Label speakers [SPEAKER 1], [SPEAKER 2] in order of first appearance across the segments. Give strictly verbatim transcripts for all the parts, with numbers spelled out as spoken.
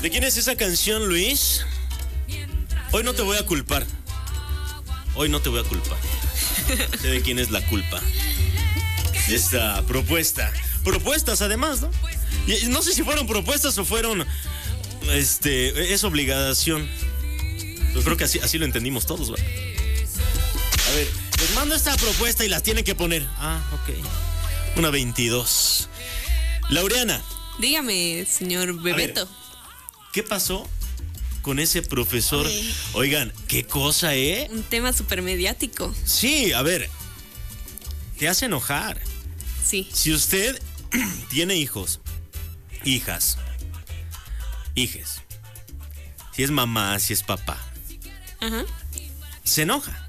[SPEAKER 1] ¿De quién es esa canción, Luis? Hoy no te voy a culpar. Hoy no te voy a culpar. Sé de quién es la culpa de esta propuesta. Propuestas, además, ¿no? Y no sé si fueron propuestas o fueron... Este... Es obligación. Yo creo que así, así lo entendimos todos, ¿verdad? A ver, les mando esta propuesta y las tienen que poner. Ah, ok. Una veintidós. Laureana.
[SPEAKER 2] Dígame, señor Bebeto.
[SPEAKER 1] Ver, ¿qué pasó con ese profesor? Ay. Oigan, qué cosa, ¿eh?
[SPEAKER 2] Un tema súper mediático.
[SPEAKER 1] Sí, a ver. Te hace enojar.
[SPEAKER 2] Sí.
[SPEAKER 1] Si usted tiene hijos, hijas, hijes, si es mamá, si es papá,
[SPEAKER 2] ajá,
[SPEAKER 1] se enoja.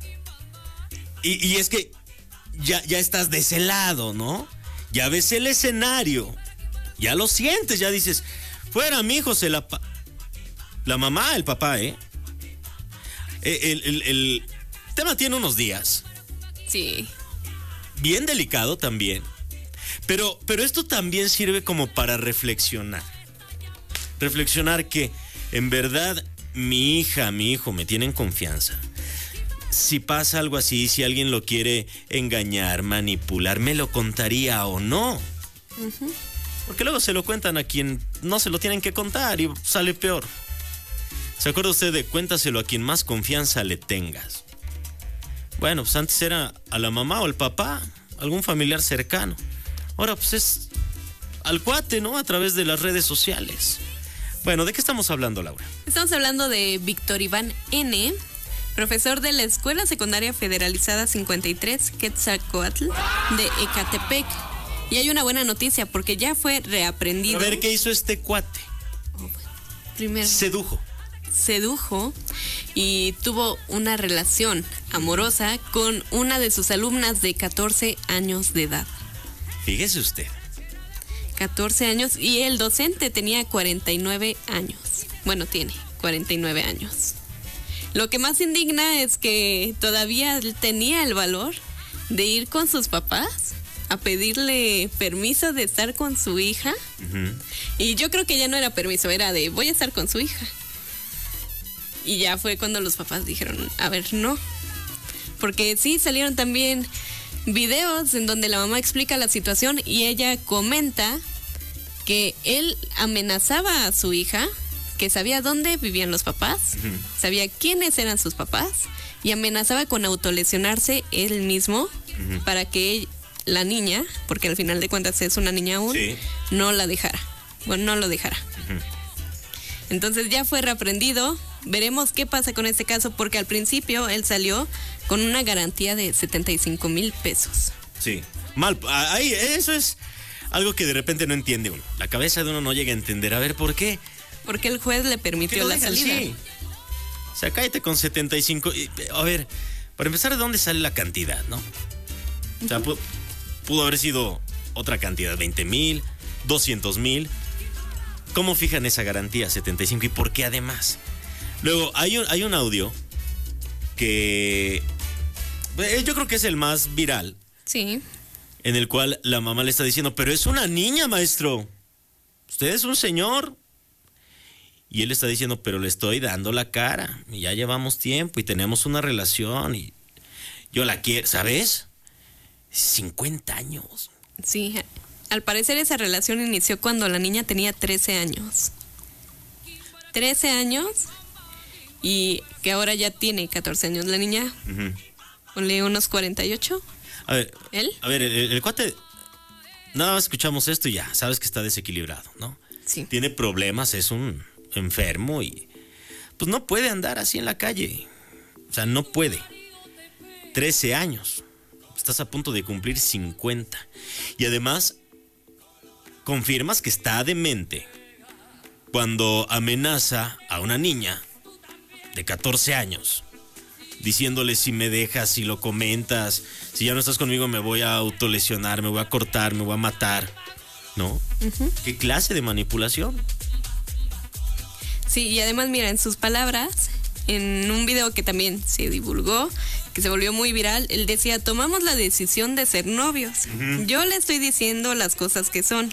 [SPEAKER 1] Y, y es que ya, ya estás de ese lado, ¿no? Ya ves el escenario. Ya lo sientes, ya dices, fuera mi hijo se la... Pa la mamá, el papá, ¿eh? El, el, el tema tiene unos días.
[SPEAKER 2] Sí.
[SPEAKER 1] Bien delicado también. Pero, pero esto también sirve como para reflexionar. Reflexionar que en verdad mi hija, mi hijo me tienen confianza. Si pasa algo así, si alguien lo quiere engañar, manipular, ¿me lo contaría o no? Uh-huh. Porque luego se lo cuentan a quien no se lo tienen que contar y sale peor. ¿Se acuerda usted de cuéntaselo a quien más confianza le tengas? Bueno, pues antes era a la mamá o al papá, algún familiar cercano. Ahora pues es al cuate, ¿no? A través de las redes sociales. Bueno, ¿de qué estamos hablando, Laura?
[SPEAKER 2] Estamos hablando de Víctor Iván N., profesor de la Escuela Secundaria Federalizada cincuenta y tres Quetzalcóatl de Ecatepec. Y hay una buena noticia porque ya fue reaprendido.
[SPEAKER 1] A ver, ¿qué hizo este cuate?
[SPEAKER 2] Oh, bueno. Primero.
[SPEAKER 1] Sedujo.
[SPEAKER 2] Sedujo y tuvo una relación amorosa con una de sus alumnas de catorce años de edad.
[SPEAKER 1] Fíjese usted.
[SPEAKER 2] catorce años y el docente tenía cuarenta y nueve años. Bueno, tiene cuarenta y nueve años. Lo que más indigna es que todavía tenía el valor de ir con sus papás a pedirle permiso de estar con su hija. Uh-huh. Y yo creo que ya no era permiso, era de voy a estar con su hija. Y ya fue cuando los papás dijeron, a ver, no. Porque sí, salieron también videos en donde la mamá explica la situación y ella comenta que él amenazaba a su hija, que sabía dónde vivían los papás, uh-huh, sabía quiénes eran sus papás y amenazaba con autolesionarse él mismo, uh-huh, para que la niña, porque al final de cuentas es una niña aún, sí, no la dejara. Bueno, no lo dejara. Uh-huh. Entonces ya fue reaprendido. Veremos qué pasa con este caso, porque al principio él salió con una garantía de setenta y cinco mil pesos.
[SPEAKER 1] Sí, mal. Ahí, eso es algo que de repente no entiende uno. La cabeza de uno no llega a entender. A ver, ¿por qué?
[SPEAKER 2] Porque el juez le permitió la salida. Sí.
[SPEAKER 1] O sea, cállate con setenta y cinco. A ver, para empezar, ¿de dónde sale la cantidad, no? O sea, pudo, pudo haber sido otra cantidad, veinte mil, doscientos mil. ¿Cómo fijan esa garantía, setenta y cinco? ¿Y por qué además? Luego, hay un, hay un audio que yo creo que es el más viral.
[SPEAKER 2] Sí.
[SPEAKER 1] En el cual la mamá le está diciendo, pero es una niña, maestro. Usted es un señor. Y él está diciendo, pero le estoy dando la cara. Y ya llevamos tiempo y tenemos una relación. Y yo la quiero, ¿sabes? cincuenta años.
[SPEAKER 2] Sí, al parecer esa relación inició cuando la niña tenía trece años. trece años... Y que ahora ya tiene catorce años la niña. Uh-huh. Ponle unos cuarenta y ocho.
[SPEAKER 1] A ver,
[SPEAKER 2] ¿él?
[SPEAKER 1] A ver, el, el cuate, nada más escuchamos esto y ya, sabes que está desequilibrado, ¿no?
[SPEAKER 2] Sí.
[SPEAKER 1] Tiene problemas, es un enfermo y pues no puede andar así en la calle. O sea, no puede. trece años. Estás a punto de cumplir cincuenta. Y además, confirmas que está demente cuando amenaza a una niña de catorce años, diciéndole si me dejas, si lo comentas, si ya no estás conmigo me voy a autolesionar, me voy a cortar, me voy a matar, ¿no? Uh-huh. ¿Qué clase de manipulación?
[SPEAKER 2] Sí, y además, mira, en sus palabras, en un video que también se divulgó, que se volvió muy viral, él decía, tomamos la decisión de ser novios. Uh-huh. Yo le estoy diciendo las cosas que son.